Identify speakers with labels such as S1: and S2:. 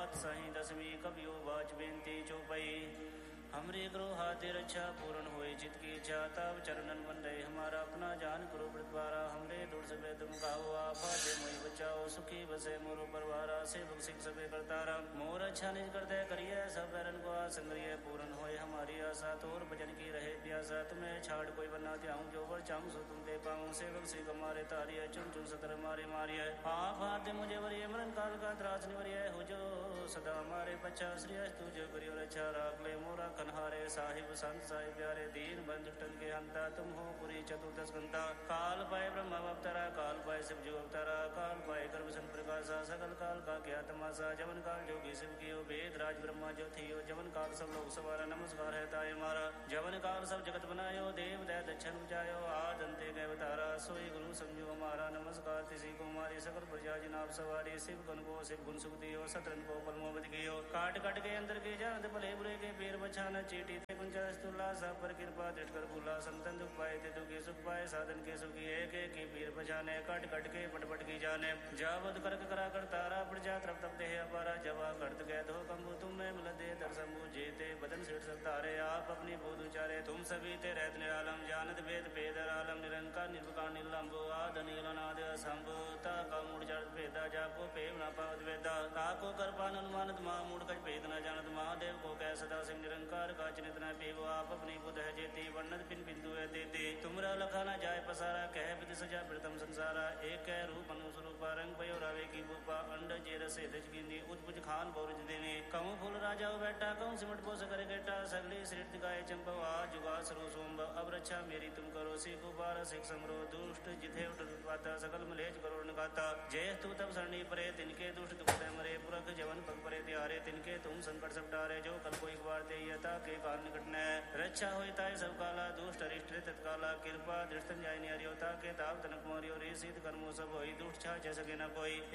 S1: बात साही दसवीं कवियो बाच बेनती चौपई। हमरे ग्रो हाथे रक्षा पूर्ण होए चित की इच्छा तब चरणन वंदे हमारा अपना जान करो प्रतिवारा। हमरे दूर से तुम गाओ आपा दे मोहि बचाओ सुखी बसे मोरो परवारा। सेवक सिख सबे करतारा मोर अच्छा निज करते करिए सब बैरन को आसंग्रिय पूर्ण होए हमारी आशा। तोर भजन की रहे प्यासा तुम्हें छाड़ कोई बना त्याऊं जो वर चाहूं सो तुम दे पाऊं। सेवक सिख हमारे तारिय चुन चुन सतर मारे मारिय आप हाथ दे मुझे वरिय मरण काल का त्रास निवरिय हो जो सदा हमारे बच्चा श्री तुझे करियो रक्षा राख ले मोरा कन्हारे। साहिब संत साहिब प्यारे दीन बंधु टन के हंता तुम हो पुरी चतुर्दश घंटा। काल पाए ब्रह्म अवतारा काल पाए शिव जो अवतारा काल पाए गर्भ सन प्रकाशा। सकल काल का क्या तमाशा जवन काल जोगी शिव कियो वेद राज ब्रह्मा जो थियो। जवन काल सब लोग सवारा नमस्कार है ताय मारा। जवन काल सब जगत बनायो देव दया दक्षिण जायो। आद अंते गए अवतारा सोई गुरु समझो हमारा। नमस्कार तिसी को मारी सकल प्रजा जिनाब सवारी। शिव गण को शिव गुण सुख दियो सतरन को पलमोवत कियो। काट काट के अंदर के जानत भले बुरे के पेर बछाना चीटी थे कुंजा सब पर कृपा दृढ़ कर भूला। संतन दुख पाए थे दुखी सुख पाए साधन के सुखी एक एक ही पीर बजाने। कट कट के पट पट की जाने जावद करक करा कर तारा प्रजा तरफ तप दे अपारा। जवा करत गए धो कंबु तुम में मिल दे दर्शंबु जेते बदन सिर सब तारे। आप अपनी बोध उचारे तुम सभी ते रहत निरालम। जानत वेद पेदर आलम निरंकार निर्विकार निर्लंबो। आद नील नाद असंभो ता का मूड जड़ भेदा। जाको पेव ना पावत वेदा ताको करपान अनुमानत मा मूड कच भेद न जानत। महादेव को कह सदा सिंह निरंकार का चिनित न पेव। आप अपनी बुध है जेती वर्णत पिन बिंदु है देते। तुमरा लखा न जाय पसारा कह विद सजा प्रथम संसारा। एक है रूप अनुस्वरूपा रंग पयो रावे की भूपा। अंड जेर से दज गिंदी उद्भुज खान बोरज देने। कहूँ फूल राजा बैठा कहूँ सिमट पोस करे गेटा। सगली सृष्टि गाय चंपव आ जुगा सरो सोम्ब। अब रक्षा मेरी तुम करो सीखो बार सिख समरो। दुष्ट जिथे उठता सकल मलेज करो निकाता। जय तू तब सरणी परे तिनके दुष्ट दुख मरे। पुरख जवन पग परे त्यारे तिनके तुम संकट सब टारे। जो कल को एक बार ते यथा के काल निकट न रक्षा होई ताय सब काला। दुष्ट अरिष्ट तत्काला कृपा दृष्टन जाय निहरियो। ताके ताप तनक मोरियो रे सिद्ध कर्मो सब होई। दुष्ट छा जै सके न कोई।